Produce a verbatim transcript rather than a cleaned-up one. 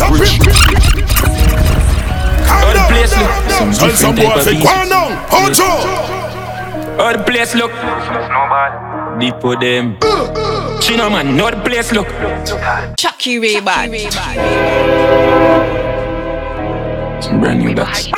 rich. How the place look? Some different type of beat. How the place look? Deep for them. Chino man, how the place look? Chucky Ray Bad. Some brand new dots.